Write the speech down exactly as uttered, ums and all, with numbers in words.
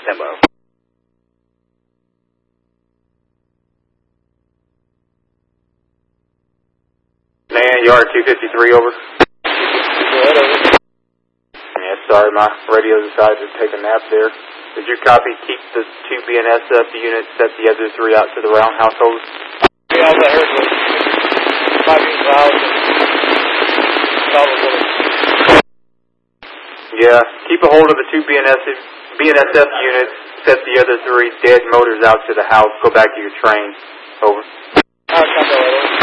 Stand by. Man, yard two fifty-three, over. Yeah, sorry, my radio decided to take a nap there. Did you copy? Keep the two B N S F units, set the other three out to the round households? Yeah, all I heard was five being loud and solid bullets. Yeah, keep a hold of the two B N S F, B N S F units, set the other three dead motors out to the house, go back to your train. Over. All right,